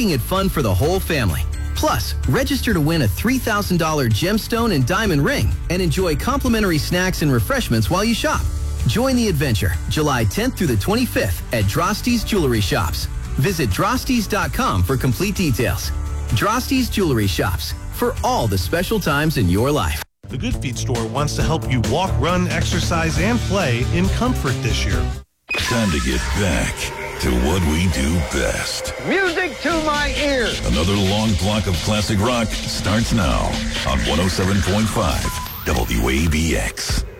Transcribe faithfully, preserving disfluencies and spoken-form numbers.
making it fun for the whole family. Plus, register to win a three thousand dollars gemstone and diamond ring and enjoy complimentary snacks and refreshments while you shop. Join the adventure July tenth through the twenty-fifth at Drosty's Jewelry Shops. Visit drostys dot com for complete details. Drosty's Jewelry Shops, for all the special times in your life. The Good Feet store wants to help you walk, run, exercise, and play in comfort this year. Time to get back to what we do best. Music to my ears. Another long block of classic rock starts now on one oh seven point five W A B X.